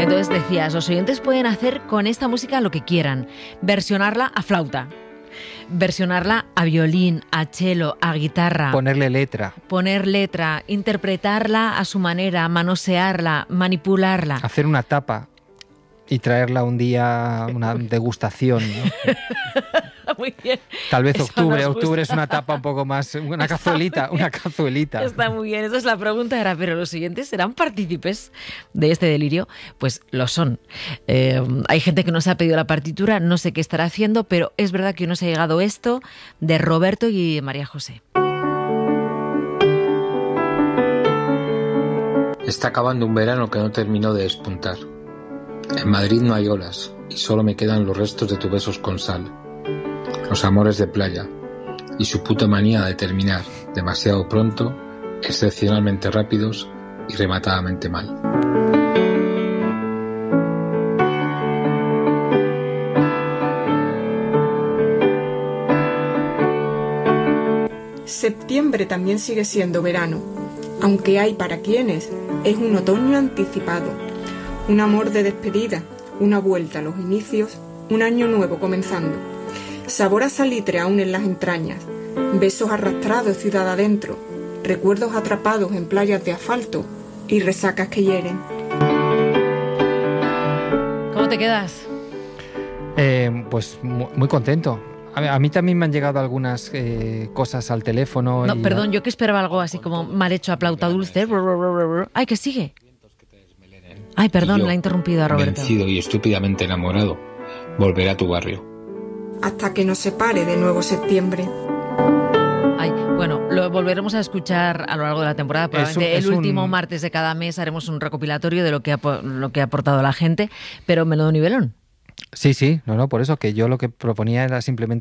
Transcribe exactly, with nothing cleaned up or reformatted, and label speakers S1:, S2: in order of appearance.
S1: Entonces decías, los oyentes pueden hacer con esta música lo que quieran. Versionarla a flauta, versionarla a violín, a cello, a guitarra.
S2: Ponerle letra.
S1: Poner letra, interpretarla a su manera, manosearla, manipularla.
S2: Hacer una tapa y traerla un día, una degustación, ¿no?
S1: Muy bien.
S2: Tal vez
S1: Eso
S2: octubre,
S1: nos
S2: octubre
S1: gusta.
S2: es una tapa un poco más, una cazuelita, una cazuelita.
S1: Está muy bien, esa es la pregunta, era, pero los siguientes serán partícipes de este delirio, pues lo son. Eh, hay gente que nos ha pedido la partitura, no sé qué estará haciendo, pero es verdad que nos ha llegado esto de Roberto y María José.
S3: Está acabando un verano que no terminó de despuntar. En Madrid no hay olas y solo me quedan los restos de tus besos con sal, los amores de playa y su puta manía de terminar demasiado pronto, excepcionalmente rápidos y rematadamente mal.
S4: Septiembre también sigue siendo verano, aunque hay para quienes es un otoño anticipado, un amor de despedida, una vuelta a los inicios, un año nuevo comenzando. Sabor a salitre aún en las entrañas, besos arrastrados ciudad adentro, recuerdos atrapados en playas de asfalto y resacas que hieren.
S1: ¿Cómo te quedas?
S2: Eh, pues muy, muy contento. A, a mí también me han llegado algunas eh, cosas al teléfono.
S1: No,
S2: y,
S1: perdón, yo que esperaba algo así como mal hecho a flauta dulce. Ay, que sigue. Ay, perdón, la he interrumpido a Roberto.
S3: Vencido y estúpidamente enamorado, volveré a tu barrio.
S4: Hasta que nos separe de nuevo septiembre.
S1: Ay, bueno, lo volveremos a escuchar a lo largo de la temporada. Probablemente
S2: Es un-
S1: el
S2: es
S1: último
S2: un-
S1: martes de cada mes haremos un recopilatorio de lo que ha, po- lo que ha aportado la gente, pero menudo nivelón.
S2: Sí, sí, no, no, por eso que yo lo que proponía era simplemente